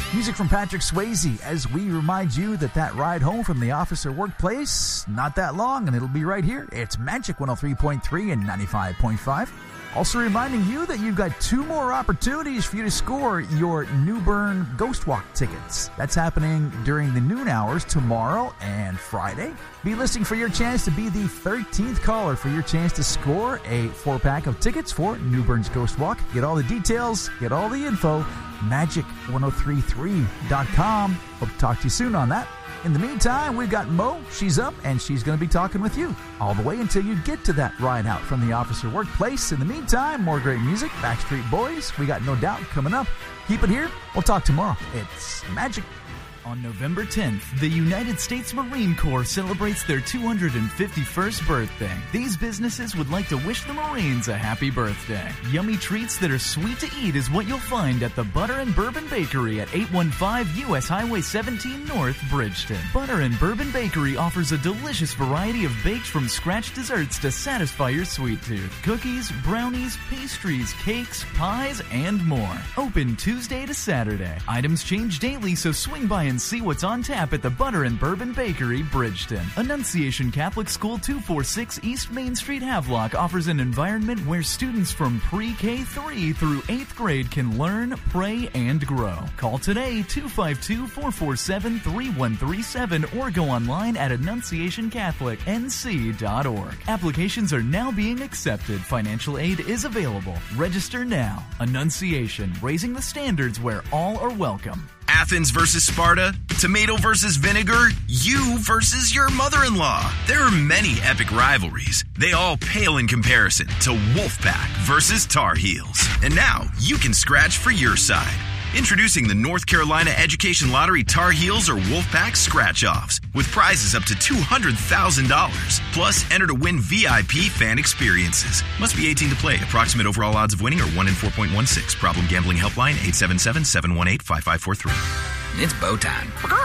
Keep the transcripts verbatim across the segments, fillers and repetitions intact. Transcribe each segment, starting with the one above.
Music from Patrick Swayze as we remind you that that ride home from the office or workplace, not that long, and it'll be right here. It's Magic one oh three point three and ninety-five point five. Also reminding you that you've got two more opportunities for you to score your New Bern Ghost Walk tickets. That's happening during the noon hours tomorrow and Friday. Be listening for your chance to be the thirteenth caller for your chance to score a four-pack of tickets for New Bern's Ghost Walk. Get all the details, get all the info, magic ten thirty-three dot com. Hope to talk to you soon on that. In the meantime, we've got Mo. She's up, and she's going to be talking with you all the way until you get to that ride out from the office or workplace. In the meantime, more great music, Backstreet Boys. We got No Doubt coming up. Keep it here. We'll talk tomorrow. It's Magic. On November tenth, the United States Marine Corps celebrates their two hundred fifty-first birthday. These businesses would like to wish the Marines a happy birthday. Yummy treats that are sweet to eat is what you'll find at the Butter and Bourbon Bakery at eight fifteen U S Highway seventeen North, Bridgeton. Butter and Bourbon Bakery offers a delicious variety of baked from scratch desserts to satisfy your sweet tooth. Cookies, brownies, pastries, cakes, pies, and more. Open Tuesday to Saturday. Items change daily, so swing by and see what's on tap at the Butter and Bourbon Bakery, Bridgeton. Annunciation Catholic School two forty-six East Main Street, Havelock offers an environment where students from pre-K three through eighth grade can learn, pray, and grow. Call today two five two, four four seven, three one three seven or go online at annunciation catholic n c dot org. Applications are now being accepted. Financial aid is available. Register now. Annunciation, raising the standards where all are welcome. Athens versus Sparta, tomato versus vinegar, you versus your mother-in-law. There are many epic rivalries. They all pale in comparison to Wolfpack versus Tar Heels. And now you can scratch for your side. Introducing the North Carolina Education Lottery Tar Heels or Wolfpack Scratch-Offs with prizes up to two hundred thousand dollars. Plus, enter to win V I P fan experiences. Must be eighteen to play. Approximate overall odds of winning are one in four point one six. Problem gambling helpline eight seven seven, seven one eight, five five four three. It's Bo time.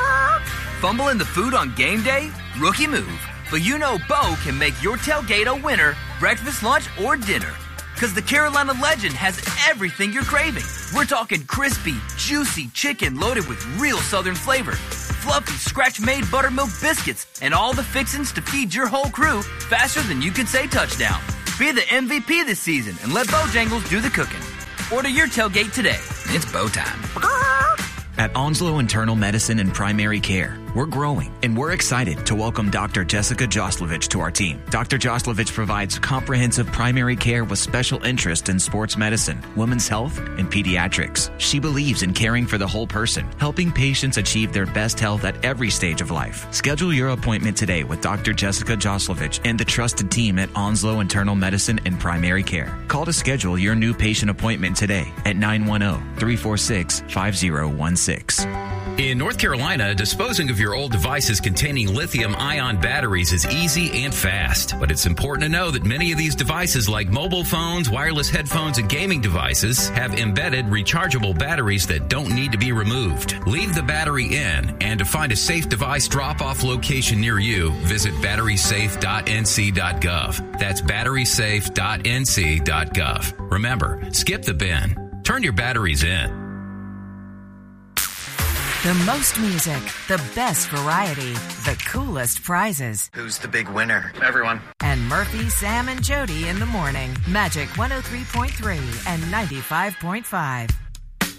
Fumbling the food on game day? Rookie move. But you know Bo can make your tailgate a winner, breakfast, lunch, or dinner. Because the Carolina Legend has everything you're craving. We're talking crispy, juicy chicken loaded with real Southern flavor, fluffy, scratch-made buttermilk biscuits, and all the fixings to feed your whole crew faster than you can say touchdown. Be the M V P this season and let Bojangles do the cooking. Order your tailgate today. It's Bo time. At Onslow Internal Medicine and Primary Care, we're growing, and we're excited to welcome Doctor Jessica Joslovich to our team. Doctor Joslovich provides comprehensive primary care with special interest in sports medicine, women's health, and pediatrics. She believes in caring for the whole person, helping patients achieve their best health at every stage of life. Schedule your appointment today with Doctor Jessica Joslovich and the trusted team at Onslow Internal Medicine and Primary Care. Call to schedule your new patient appointment today at nine one zero, three four six, five zero one six. In North Carolina, disposing of your old devices containing lithium-ion batteries is easy and fast. But it's important to know that many of these devices, like mobile phones, wireless headphones, and gaming devices, have embedded rechargeable batteries that don't need to be removed. Leave the battery in, and to find a safe device drop-off location near you, visit battery safe dot n c dot gov. That's battery safe dot n c dot gov. Remember, skip the bin. Turn your batteries in. The most music, the best variety, the coolest prizes. Who's the big winner? Everyone. And Murphy, Sam, and Jody in the morning. Magic one oh three point three and ninety-five point five.